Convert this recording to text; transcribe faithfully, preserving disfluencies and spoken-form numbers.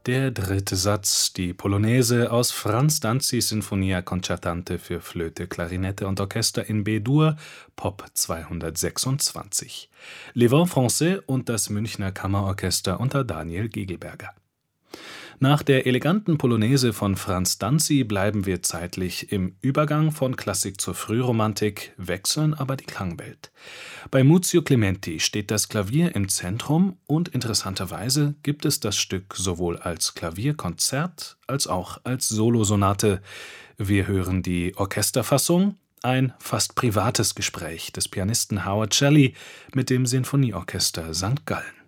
Der dritte Satz, die Polonaise aus Franz Danzis Sinfonia Concertante für Flöte, Klarinette und Orchester in B-Dur, Pop zweihundertsechsundzwanzig. Les Vents Français und das Münchner Kammerorchester unter Daniel Gegelberger. Nach der eleganten Polonaise von Franz Danzi bleiben wir zeitlich im Übergang von Klassik zur Frühromantik, wechseln aber die Klangwelt. Bei Muzio Clementi steht das Klavier im Zentrum und interessanterweise gibt es das Stück sowohl als Klavierkonzert als auch als Solosonate. Wir hören die Orchesterfassung, ein fast privates Gespräch des Pianisten Howard Shelley mit dem Sinfonieorchester Sankt Gallen.